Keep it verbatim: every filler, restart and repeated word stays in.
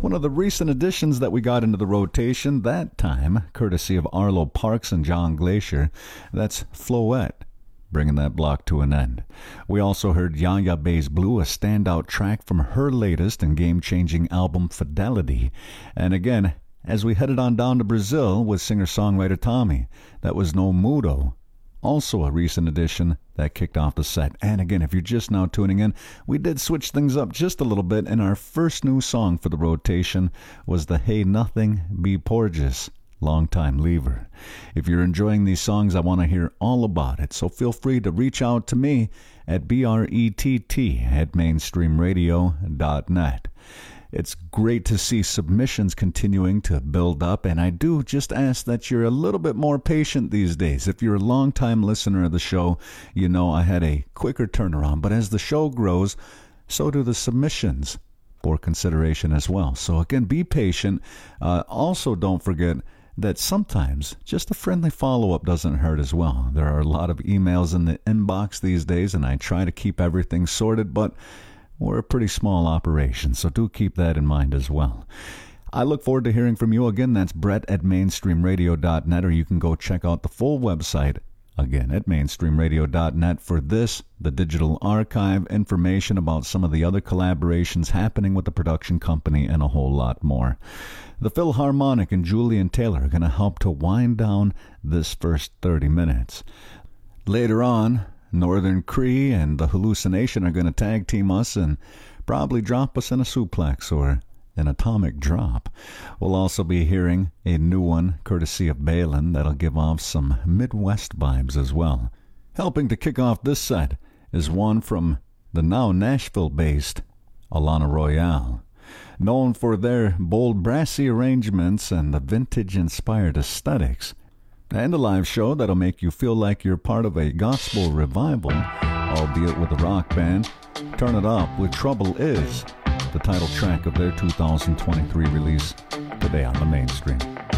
One of the recent additions that we got into the rotation, that time, courtesy of Arlo Parks and John Glacier, that's Floette, bringing that block to an end. We also heard Yaya Bays Blue, a standout track from her latest and game-changing album Fidelity. And again, as we headed on down to Brazil with singer-songwriter Tommy, that was No Mudo, also a recent addition that kicked off the set. And again, if you're just now tuning in, we did switch things up just a little bit, and our first new song for the rotation was the Hey Nothing Be Porges, Longtime Lever. If you're enjoying these songs, I want to hear all about it, so feel free to reach out to me at B R E T T at mainstream radio dot net. It's great to see submissions continuing to build up, and I do just ask that you're a little bit more patient these days. If you're a long-time listener of the show, you know I had a quicker turnaround, but as the show grows, so do the submissions for consideration as well. So again, be patient. Uh, also, don't forget that sometimes just a friendly follow-up doesn't hurt as well. There are a lot of emails in the inbox these days, and I try to keep everything sorted, but we're a pretty small operation, so do keep that in mind as well. I look forward to hearing from you. Again, that's Brett at mainstream radio dot net, or you can go check out the full website, again, at mainstream radio dot net for this, the digital archive, information about some of the other collaborations happening with the production company, and a whole lot more. The Philharmonic and Julian Taylor are going to help to wind down this first thirty minutes. Later on, Northern Cree and The Hallucination are going to tag team us and probably drop us in a suplex or an atomic drop. We'll also be hearing a new one courtesy of Balin that'll give off some Midwest vibes as well. Helping to kick off this set is one from the now Nashville-based Alana Royale. Known for their bold brassy arrangements and the vintage-inspired aesthetics, and a live show that'll make you feel like you're part of a gospel revival, albeit with a rock band. Turn It Up with Trouble Is, the title track of their two thousand twenty-three release, today on the Mainstream.